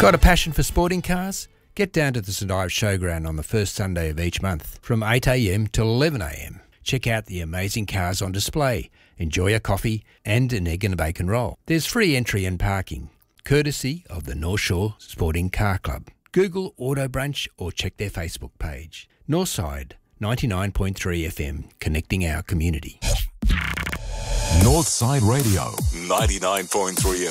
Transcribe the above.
Got a passion for sporting cars? Get down to the St Ives Showground on the first Sunday of each month from 8am till 11am. Check out the amazing cars on display, enjoy a coffee and an egg and a bacon roll. There's free entry and parking, courtesy of the North Shore Sporting Car Club. Google Auto Brunch or check their Facebook page. Northside 99.3 FM, connecting our community. Northside Radio 99.3 FM.